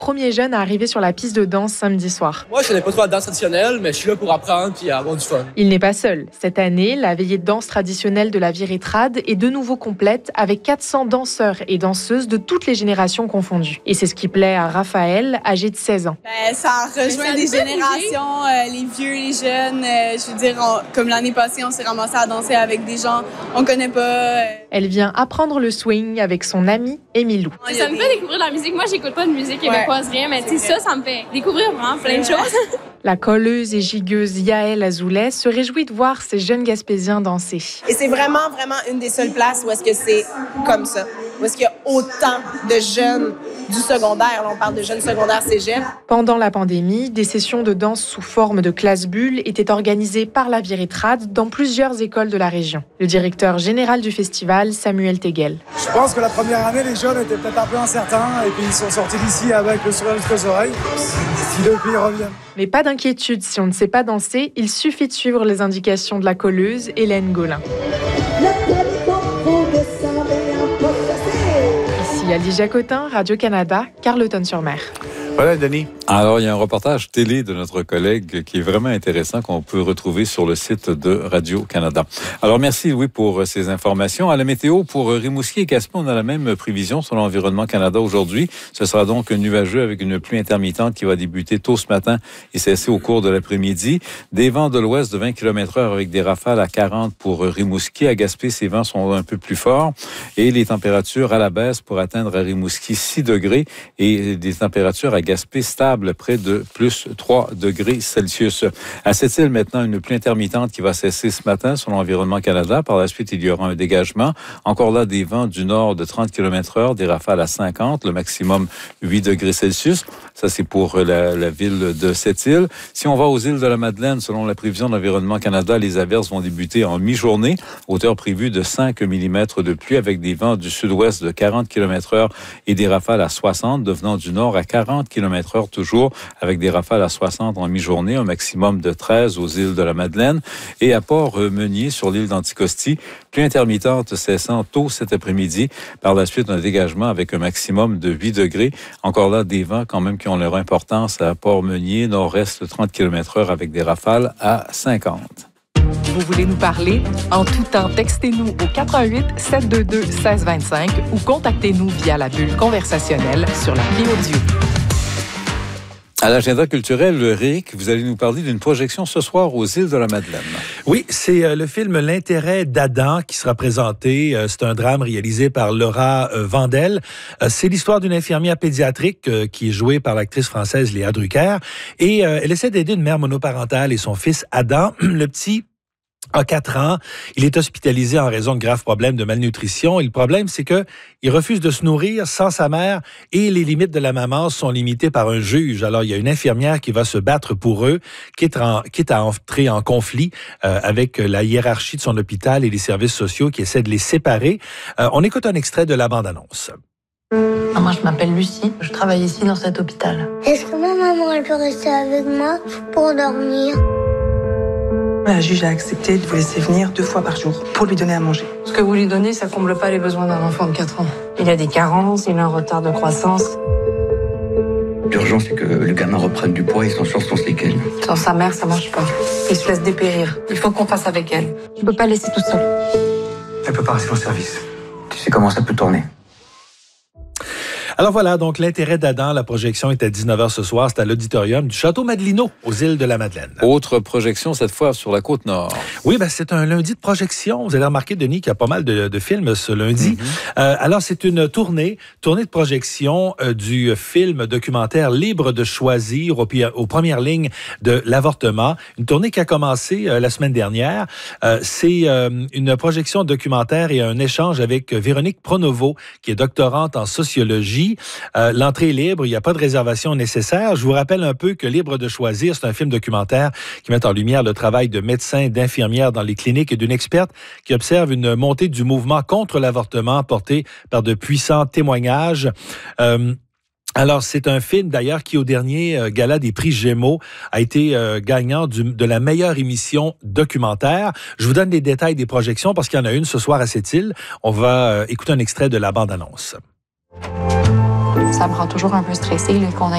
Premier jeune à arriver sur la piste de danse samedi soir. Moi, je connais pas trop la danse traditionnelle, mais je suis là pour apprendre et avoir du fun. Il n'est pas seul. Cette année, la veillée de danse traditionnelle de la Virée-Trad est de nouveau complète avec 400 danseurs et danseuses de toutes les générations confondues. Et c'est ce qui plaît à Raphaël, âgé de 16 ans. Ça rejoint des générations, les vieux, les jeunes. Je veux dire, comme l'année passée, on s'est ramassé à danser avec des gens qu'on connaît pas. Elle vient apprendre le swing avec son amie Émilou. Ça me fait découvrir la musique. Moi, j'écoute pas de musique québécoise, rien, mais ça me fait découvrir vraiment plein de choses. La colleuse et gigueuse Yael Azoulay se réjouit de voir ces jeunes Gaspésiens danser. Et c'est vraiment une des seules places où est-ce que c'est comme ça, où est-ce qu'il y a autant de jeunes du secondaire. Là, on parle de jeunes secondaires cégep. Pendant la pandémie, des sessions de danse sous forme de classe bulle étaient organisées par la Virée-Trad dans plusieurs écoles de la région. Le directeur général du festival, Samuel Teguel. Je pense que la première année, les jeunes étaient peut-être un peu incertains et puis ils sont sortis d'ici avec le sourire jusqu'aux oreilles. Puis depuis, ils reviennent. Mais pas d'inquiétude, si on ne sait pas danser, il suffit de suivre les indications de la colleuse Hélène Gaulin. Ici Ali Jacotin, Radio-Canada, Carleton-sur-Mer. Voilà, Denis. Alors, il y a un reportage télé de notre collègue qui est vraiment intéressant qu'on peut retrouver sur le site de Radio-Canada. Alors, merci Louis pour ces informations. À la météo, pour Rimouski et Gaspé, on a la même prévision sur l'Environnement Canada aujourd'hui. Ce sera donc nuageux avec une pluie intermittente qui va débuter tôt ce matin et cesser au cours de l'après-midi. Des vents de l'ouest de 20 km/h avec des rafales à 40 pour Rimouski. À Gaspé, ces vents sont un peu plus forts et les températures à la baisse pour atteindre à Rimouski 6 degrés et des températures à Gaspé stable, près de plus 3 degrés Celsius. À cette île, maintenant, une pluie intermittente qui va cesser ce matin sur l'Environnement Canada. Par la suite, il y aura un dégagement. Encore là, des vents du nord de 30 km/h, des rafales à 50, le maximum 8 degrés Celsius. Ça, c'est pour la ville de cette île. Si on va aux îles de la Madeleine, selon la prévision de l'Environnement Canada, les averses vont débuter en mi-journée. Hauteur prévue de 5 mm de pluie avec des vents du sud-ouest de 40 km/h et des rafales à 60, devenant du nord à 40 km/h toujours, avec des rafales à 60 en mi-journée, un maximum de 13 aux îles de la Madeleine. Et à Port-Meunier, sur l'île d'Anticosti, pluie intermittente cessant tôt cet après-midi. Par la suite, un dégagement avec un maximum de 8 degrés. Encore là, des vents quand même qui ont leur importance à Port-Meunier, nord-est 30 km/h avec des rafales à 50. Vous voulez nous parler? En tout temps, textez-nous au 88 722 1625 ou contactez-nous via la bulle conversationnelle sur l'appli audio. À l'agenda culturel, Rick, vous allez nous parler d'une projection ce soir aux îles de la Madeleine. Oui, c'est le film L'intérêt d'Adam qui sera présenté. C'est un drame réalisé par Laura Vandel. C'est l'histoire d'une infirmière pédiatrique qui est jouée par l'actrice française Léa Drucker. Et elle essaie d'aider une mère monoparentale et son fils Adam. Le petit a 4 ans. Il est hospitalisé en raison de graves problèmes de malnutrition. Et le problème, c'est que il refuse de se nourrir sans sa mère et les limites de la maman sont limitées par un juge. Alors, il y a une infirmière qui va se battre pour eux, quitte à entrer en conflit avec la hiérarchie de son hôpital et les services sociaux qui essaient de les séparer. On écoute un extrait de la bande-annonce. Moi, je m'appelle Lucie. Je travaille ici dans cet hôpital. Est-ce que ma maman, elle peut rester avec moi pour dormir? La juge a accepté de vous laisser venir 2 fois par jour pour lui donner à manger. Ce que vous lui donnez, ça comble pas les besoins d'un enfant de 4 ans. Il a des carences, il a un retard de croissance. L'urgence, c'est que le gamin reprenne du poids et s'en sorte sans séquelles. Sans sa mère, ça marche pas. Il se laisse dépérir. Il faut qu'on fasse avec elle. Je peux pas laisser tout seul. Elle peut pas rester au service. Tu sais comment ça peut tourner. Alors voilà, donc l'intérêt d'Adam, la projection est à 19h ce soir, c'est à l'auditorium du Château Madelino, aux îles de la Madeleine. Autre projection, cette fois sur la Côte-Nord. Oui, c'est un lundi de projection. Vous allez remarquer, Denis, qu'il y a pas mal de films ce lundi. Alors, c'est une tournée de projection du film documentaire Libre de choisir aux premières lignes de l'avortement. Une tournée qui a commencé la semaine dernière. C'est une projection documentaire et un échange avec Véronique Pronovo, qui est doctorante en sociologie. L'entrée est libre, il n'y a pas de réservation nécessaire. Je vous rappelle un peu que Libre de choisir, c'est un film documentaire qui met en lumière le travail de médecins, d'infirmières dans les cliniques et d'une experte qui observe une montée du mouvement contre l'avortement porté par de puissants témoignages. Alors, c'est un film, d'ailleurs, qui, au dernier gala des prix Gémeaux, a été gagnant de la meilleure émission documentaire. Je vous donne les détails des projections parce qu'il y en a une ce soir à cette île. On va écouter un extrait de la bande-annonce. Ça me rend toujours un peu stressée qu'on